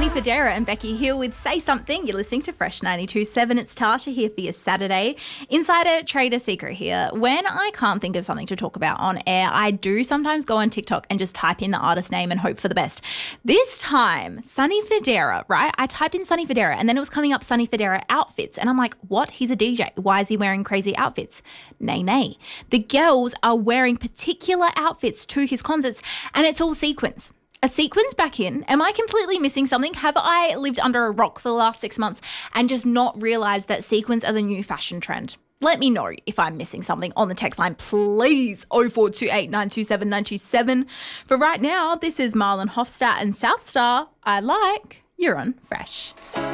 Sunny Federa and Becky Hill with Say Something. You're listening to Fresh 92.7. It's Tasha here for your Saturday. Insider trader secret here. When I can't think of something to talk about on air, I do sometimes go on TikTok and just type in the artist name and hope for the best. This time, Sunny Federa, right? I typed in Sunny Federa and then it was coming up Sunny Federa outfits. And I'm like, what? He's a DJ. Why is he wearing crazy outfits? Nay. The girls are wearing particular outfits to his concerts and it's all sequins. A sequins back in? Am I completely missing something? Have I lived under a rock for the last 6 months and just not realised that sequins are the new fashion trend? Let me know if I'm missing something on the text line, please. 0428 927 927. For right now, this is Marlon Hofstadt and South Star. I like. You're on Fresh.